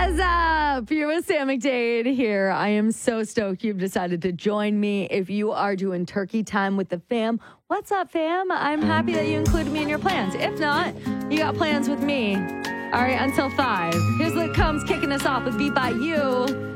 What's up? You're with Sam McDade here. I am so stoked you've decided to join me. If you are doing turkey time with the fam, what's up, fam? I'm happy that you included me in your plans. If not, you got plans with me. All right, until 5. Here's what comes kicking us off with Beat by You.